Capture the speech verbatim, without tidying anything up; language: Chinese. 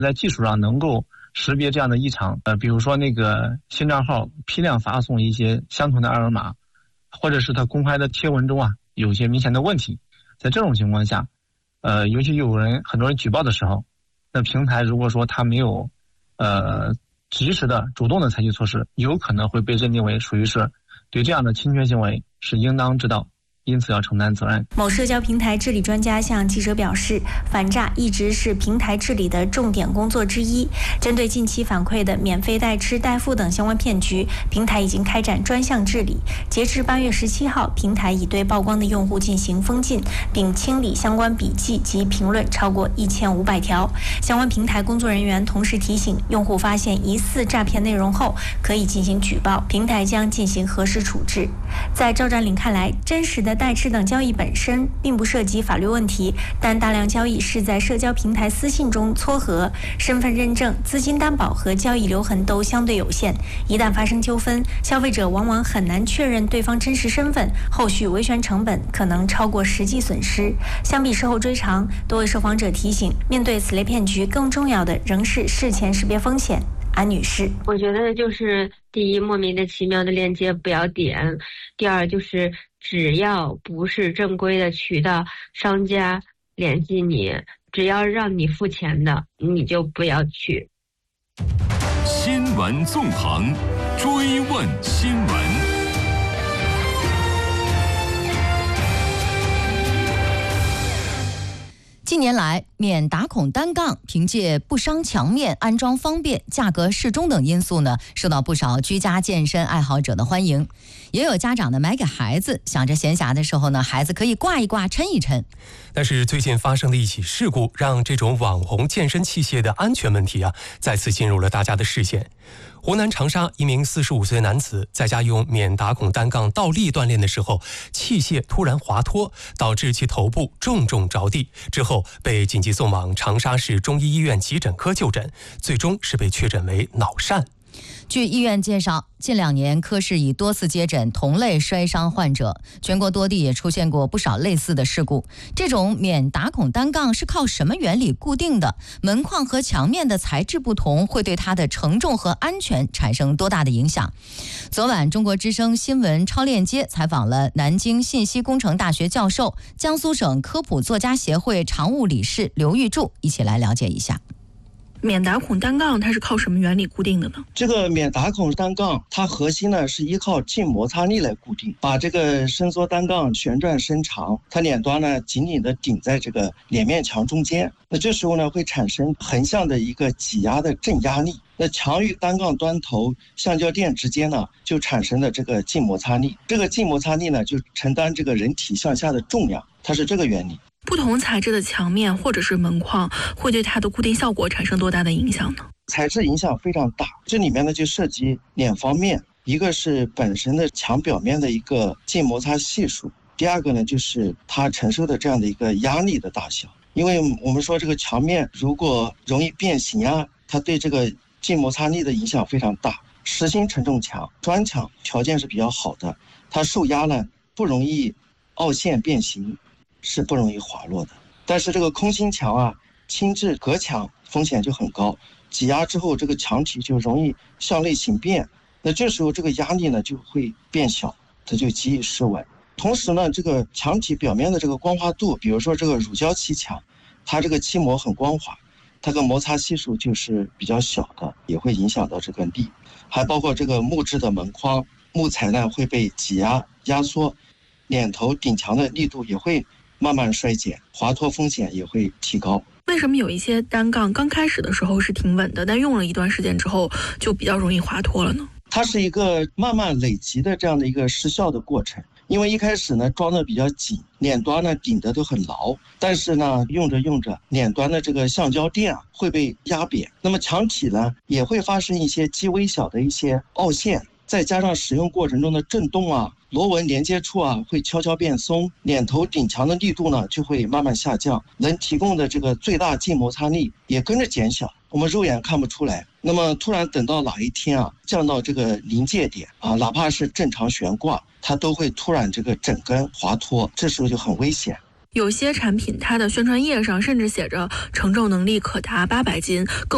在技术上能够识别这样的异常，呃，比如说那个新账号批量发送一些相同的二维码，或者是他公开的贴文中啊有一些明显的问题，在这种情况下，呃，尤其有人很多人举报的时候，那平台如果说他没有呃及时的主动的采取措施，有可能会被认定为属于是对这样的侵权行为是应当知道，因此要承担责任。 某社交平台治理专家向记者表示，反诈一直是平台治理的重点工作之一。针对近期反馈的免费代吃代付等相关骗局，平台已经开展专项治理。截至八月十七号，平台已对曝光的用户进行封禁，并清理相关笔记及评论超过一千五百条。相关平台工作人员同时提醒用户，发现疑似诈骗内容后，可以进行举报，平台将进行核实处置。在赵占领看来，真实的代吃等交易本身并不涉及法律问题，但大量交易是在社交平台私信中撮合，身份认证、资金担保和交易留痕都相对有限。一旦发生纠纷，消费者往往很难确认对方真实身份，后续维权成本可能超过实际损失。相比事后追偿，多位受访者提醒，面对此类骗局，更重要的仍是事前识别风险。安女士， 我觉得就是第一，莫名的奇妙的链接不要点；第二，就是只要不是正规的渠道，商家联系你，只要让你付钱的，你就不要去。 新闻纵横，追问新闻。 近年来，免打孔单杠凭借不伤墙面、安装方便、价格适中等因素呢，受到不少居家健身爱好者的欢迎。也有家长呢买给孩子，想着闲暇的时候呢，孩子可以挂一挂、抻一抻。 但是最近发生的一起事故，让这种网红健身器械的安全问题啊，再次进入了大家的视线。湖南长沙一名四十五岁男子在家用免打孔单杠倒立锻炼的时候，器械突然滑脱，导致其头部重重着地，之后被紧急送往长沙市中医医院急诊科就诊，最终是被确诊为脑疝。 据医院介绍，近两年科室已多次接诊同类摔伤患者，全国多地也出现过不少类似的事故。这种免打孔单杠是靠什么原理固定的？门框和墙面的材质不同，会对它的承重和安全产生多大的影响？昨晚，中国之声新闻超链接采访了南京信息工程大学教授、江苏省科普作家协会常务理事刘玉柱，一起来了解一下。 免打孔单杠它是靠什么原理固定的呢？ 这个免打孔单杠它核心呢是依靠静摩擦力来固定，把这个伸缩单杠旋转伸长，它脸端呢紧紧的顶在这个脸面墙中间，那这时候呢会产生横向的一个挤压的正压力，那墙与单杠端头橡胶垫之间呢就产生了这个静摩擦力，这个静摩擦力呢就承担这个人体向下的重量，它是这个原理。 不同材质的墙面或者是门框会对它的固定效果产生多大的影响呢？ 材质影响非常大，这里面呢就涉及两方面，一个是本身的墙表面的一个静摩擦系数，第二个呢就是它承受的这样的一个压力的大小。因为我们说这个墙面如果容易变形啊，它对这个静摩擦力的影响非常大。实心承重墙、砖墙条件是比较好的，它受压呢不容易凹陷变形，是不容易滑落的。但是这个空心墙啊、轻质隔墙风险就很高，挤压之后这个墙体就容易向内形变，那这时候这个压力呢就会变小，它就极易失稳。同时呢，这个墙体表面的这个光滑度，比如说这个乳胶漆墙，它这个漆膜很光滑，它的摩擦系数就是比较小的，也会影响到这个力。还包括这个木质的门框，木材呢会被挤压压缩，脸头顶墙的力度也会慢慢衰减，滑脱风险也会提高。 为什么有一些单杠刚开始的时候是挺稳的，但用了一段时间之后就比较容易滑脱了呢？ 它是一个慢慢累积的这样的一个失效的过程。因为一开始呢装的比较紧，脸端呢顶的都很牢，但是呢用着用着脸端的这个橡胶垫啊会被压扁，那么墙体呢也会发生一些极微小的一些凹陷，再加上使用过程中的震动啊、螺纹连接处啊会悄悄变松，脸头顶墙的力度呢就会慢慢下降，能提供的这个最大静摩擦力也跟着减小，我们肉眼看不出来。那么突然等到哪一天啊降到这个临界点啊，哪怕是正常悬挂，它都会突然这个整根滑脱，这时候就很危险。 有些产品它的宣传页上甚至写着承重能力可达八百斤，更